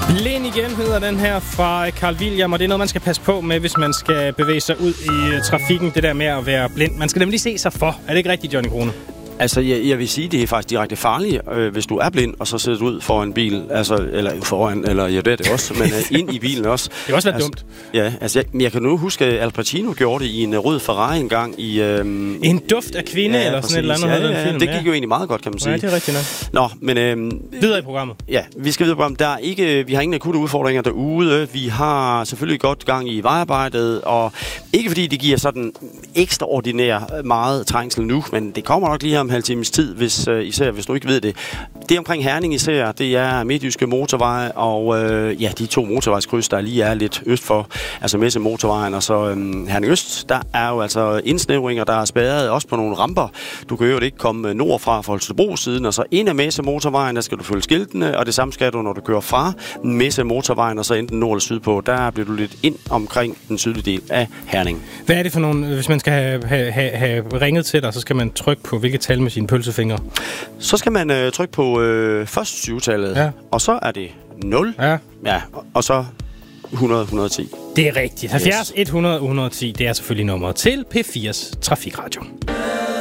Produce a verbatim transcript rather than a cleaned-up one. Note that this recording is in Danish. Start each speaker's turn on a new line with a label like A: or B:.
A: Blind igen hedder den her fra Carl William, og det er noget, man skal passe på med, hvis man skal bevæge sig ud i trafikken, det der med at være blind. Man skal nemlig se sig for. Er det ikke rigtigt, Johnny Krone?
B: Altså, jeg, jeg vil sige, det er faktisk direkte farligt, øh, hvis du er blind, og så sidder du ud foran en bil, altså, eller foran, eller ja, det er det også, men øh, ind i bilen også.
A: Det er også lidt
B: altså,
A: dumt.
B: Ja, altså, jeg, jeg kan nu huske, at Al Pacino gjorde det i en rød Ferrari engang i... Øh,
A: en duft af kvinde, ja, eller sådan et eller andet.
B: Ja, ja, ja, film. Det gik jo egentlig meget godt, kan man sige.
A: Ja, det er rigtigt nok.
B: Nå, men... Øh,
A: videre i programmet.
B: Ja, vi skal videre i programmet. Der er ikke, vi har ingen akutte udfordringer derude. Vi har selvfølgelig godt gang i vejarbejdet, og ikke fordi det giver sådan ekstraordinær meget trængsel nu, men det kommer nok lige om en halv times tid, hvis, uh, især hvis du ikke ved det. Det omkring Herning især, det er Midtjyske Motorvej, og uh, ja, de to motorvejskryds, der lige er lidt øst for, altså Messe Motorvejen, og så um, Herning Øst, der er jo altså indsnævringer, der er spærret også på nogle ramper. Du kan jo ikke komme nordfra fra Holstebro-siden, og så ind af Messe Motorvejen, der skal du følge skiltene, og det samme skal du, når du kører fra Messe Motorvejen, og så enten nord eller sydpå. Der bliver du lidt ind omkring den sydlige del af Herning.
A: Hvad er det for nogle, hvis man skal have, have, have ringet til dig, så skal man trykke på hvilket tal med sine pølsefingre?
B: Så skal man øh, trykke på øh, først syvtallet, ja. Og så er det nul,
A: ja.
B: Ja, og så hundrede et hundrede og ti.
A: Det er rigtigt. halvfjerds et hundrede et hundrede og ti, det er selvfølgelig nummeret til P fires Trafikradio.